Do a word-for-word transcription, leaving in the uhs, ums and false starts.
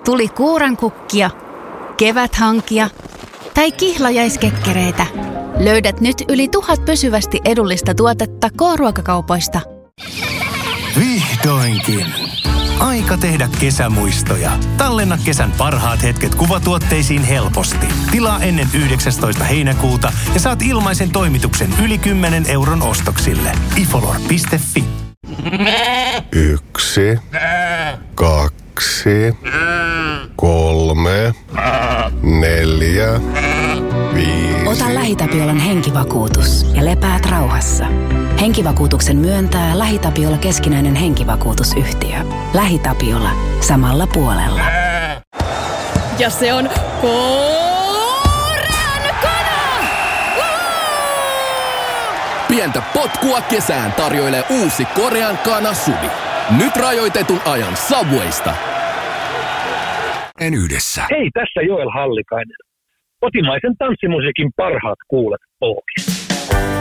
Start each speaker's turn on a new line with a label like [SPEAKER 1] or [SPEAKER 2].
[SPEAKER 1] Tuli kuurankukkia, keväthankia tai kihlajaiskekkereitä. Löydät nyt yli tuhat pysyvästi edullista tuotetta K-ruokakaupoista.
[SPEAKER 2] Vihdoinkin! Aika tehdä kesämuistoja. Tallenna kesän parhaat hetket kuvatuotteisiin helposti. Tilaa ennen yhdeksästoista heinäkuuta ja saat ilmaisen toimituksen yli kymmenen euron ostoksille. ifolor piste fi.
[SPEAKER 3] Yksi, kaksi, kolme, neljä, viisi.
[SPEAKER 4] Ota LähiTapiolan henkivakuutus ja lepäät rauhassa. Henkivakuutuksen myöntää LähiTapiola keskinäinen henkivakuutusyhtiö. LähiTapiola. Samalla puolella.
[SPEAKER 5] Ja se on korean kana!
[SPEAKER 6] Pientä potkua kesään tarjoilee uusi korean kana Subi. Nyt rajoitetun ajan Subwaysta.
[SPEAKER 7] En yhdessä.
[SPEAKER 8] Hei, tässä Joel Hallikainen. Kotimaisen tanssimusiikin parhaat kuulet ohjelmassa.